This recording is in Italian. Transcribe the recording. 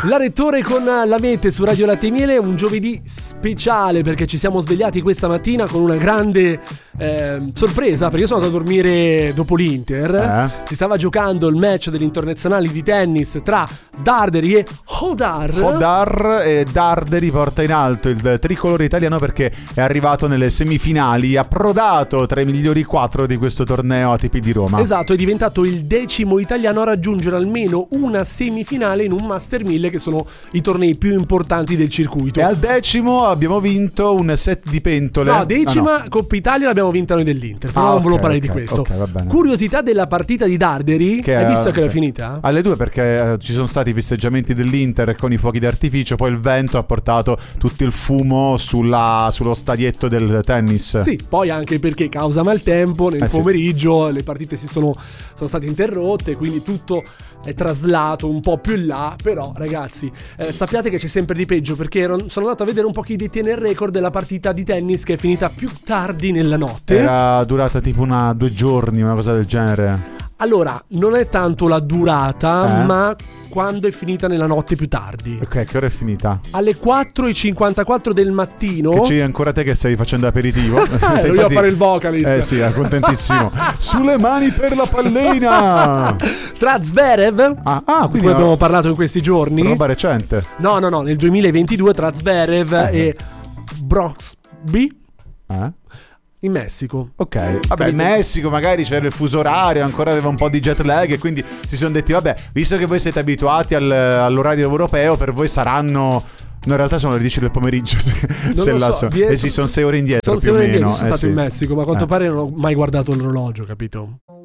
La Rettore con la Mete su Radio Latte e Miele, un giovedì speciale perché ci siamo svegliati questa mattina con una grande sorpresa, perché io sono andato a dormire dopo l'Inter. Si stava giocando il match degli internazionali di tennis tra Darderi e Hodar. E Darderi porta in alto il tricolore italiano perché è arrivato nelle semifinali, approdato tra i migliori 4 di questo torneo ATP di Roma. Esatto, è diventato il 10° italiano a raggiungere almeno una semifinale in un Master 1000, che sono i tornei più importanti del circuito. E al 10° abbiamo vinto un set di pentole. No, 10ª Coppa Italia l'abbiamo vinta noi dell'Inter, però non volevo parlare di questo. Va bene. Curiosità della partita di Darderi, hai visto che è finita? Alle 2, perché ci sono stati i festeggiamenti dell'Inter con i fuochi d'artificio, poi il vento ha portato tutto il fumo sullo stadietto del tennis. Sì, poi anche perché causa maltempo nel pomeriggio, le partite sono state interrotte, quindi tutto è traslato un po' più in là. Però ragazzi, sappiate che c'è sempre di peggio, perché sono andato a vedere un po' chi detiene il record della partita di tennis che è finita più tardi nella notte. Era durata tipo 2 giorni, una cosa del genere. Allora, non è tanto la durata, ma quando è finita nella notte più tardi. Ok, che ora è finita? Alle 4:54 del mattino. Che c'è ancora te che stai facendo aperitivo. Io a fare il vocalist. Sì, è contentissimo. Sulle mani per la pallina. Tra Zverev, quindi di cui abbiamo parlato in questi giorni. Roba recente. No, nel 2022 tra Zverev e Brooksby. In Messico. Ok, vabbè, in Messico magari c'era il fuso orario, ancora aveva un po' di jet lag e quindi si sono detti vabbè, visto che voi siete abituati all'orario europeo, per voi saranno... No, in realtà sono le 10 del pomeriggio. Sì, sono 6 ore indietro. Sono 6 ore indietro. Sono stato in Messico, ma a quanto pare non ho mai guardato l'orologio, capito?